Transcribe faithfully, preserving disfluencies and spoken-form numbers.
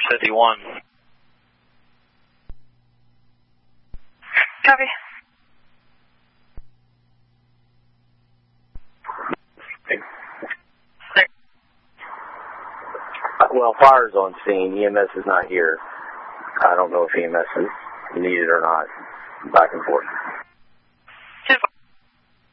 fifty-one. Copy. Well, fire's on scene. E M S is not here. I don't know if E M S is needed or not. Back and forth.